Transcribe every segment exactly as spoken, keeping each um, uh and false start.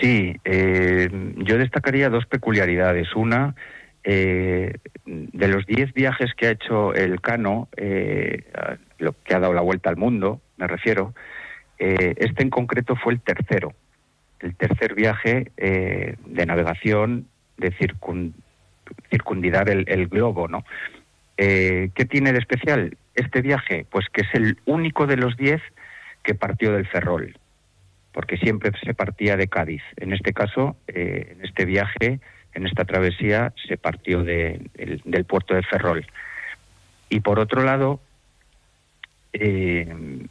Sí, eh, yo destacaría dos peculiaridades. Una, eh, de los diez viajes que ha hecho el Cano, eh, lo que ha dado la vuelta al mundo, me refiero, eh, este en concreto fue el tercero. El tercer viaje eh, de navegación, de circun, circundidar el, el globo, ¿no? Eh, ¿Qué tiene de especial este viaje? Pues que es el único de los diez que partió del Ferrol, porque siempre se partía de Cádiz. En este caso, eh, en este viaje, en esta travesía, se partió de, el, del puerto de Ferrol. Y por otro lado, eh,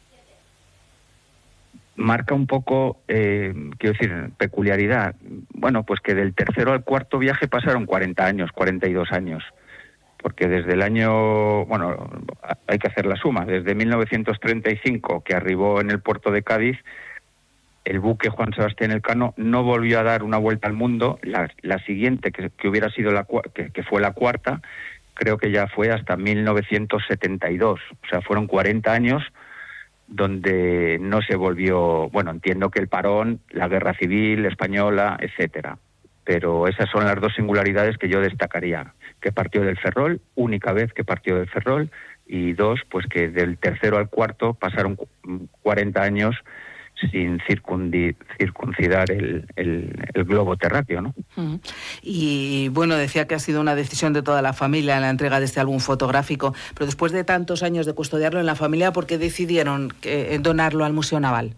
marca un poco, eh, quiero decir, peculiaridad. Bueno, pues que del tercero al cuarto viaje pasaron cuarenta años, cuarenta y dos años. Porque desde el año, bueno, hay que hacer la suma, desde mil novecientos treinta y cinco, que arribó en el puerto de Cádiz, el buque Juan Sebastián Elcano no volvió a dar una vuelta al mundo. La, la siguiente, que, que hubiera sido la que, que fue la cuarta, creo que ya fue hasta mil novecientos setenta y dos. O sea, fueron cuarenta años donde no se volvió, bueno, entiendo que el parón, la guerra civil española, etcétera. Pero esas son las dos singularidades que yo destacaría, que partió del Ferrol, única vez que partió del Ferrol, y dos, pues que del tercero al cuarto pasaron cuarenta años sin circundi, circuncidar el, el, el globo terráqueo, ¿no? Uh-huh. Y bueno, decía que ha sido una decisión de toda la familia la entrega de este álbum fotográfico, pero después de tantos años de custodiarlo en la familia, ¿por qué decidieron que, donarlo al Museo Naval?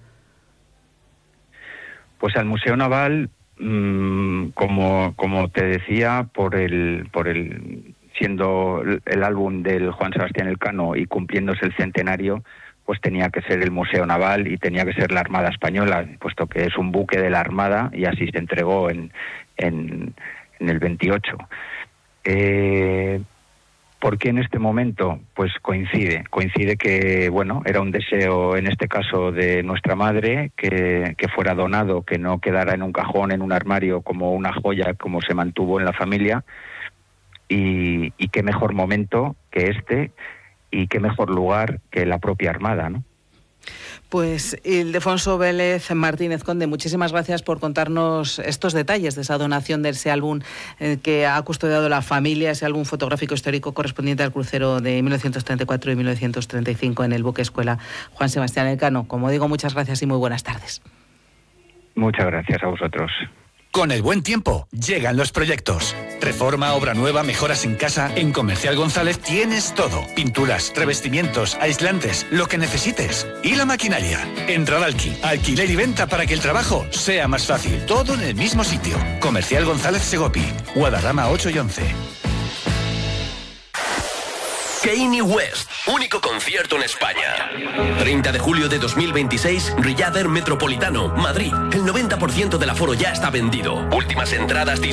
Pues al Museo Naval, mmm, como, como te decía, por el, por el siendo el álbum del Juan Sebastián Elcano y cumpliéndose el centenario, pues tenía que ser el Museo Naval y tenía que ser la Armada Española, puesto que es un buque de la Armada y así se entregó en, en, en el veintiocho. Eh, ¿Por qué en este momento? Pues coincide, coincide que, bueno, era un deseo en este caso de nuestra madre que, que fuera donado, que no quedara en un cajón, en un armario como una joya, como se mantuvo en la familia, y, y qué mejor momento que este, y qué mejor lugar que la propia Armada, ¿no? Pues Ildefonso Vélez Martínez Conde, muchísimas gracias por contarnos estos detalles de esa donación de ese álbum eh, que ha custodiado la familia, ese álbum fotográfico histórico correspondiente al crucero de mil novecientos treinta y cuatro y mil novecientos treinta y cinco en el buque escuela Juan Sebastián Elcano. Como digo, muchas gracias y muy buenas tardes. Muchas gracias a vosotros. Con el buen tiempo llegan los proyectos. Reforma, obra nueva, mejoras en casa. En Comercial González tienes todo. Pinturas, revestimientos, aislantes, lo que necesites. Y la maquinaria. En Radalki, alquiler y venta para que el trabajo sea más fácil. Todo en el mismo sitio. Comercial González Segopi. Guadarrama ocho y once. Kanye West, único concierto en España. treinta de julio de dos mil veintiséis, Riader Metropolitano, Madrid. El noventa por ciento del aforo ya está vendido. Últimas entradas disponibles.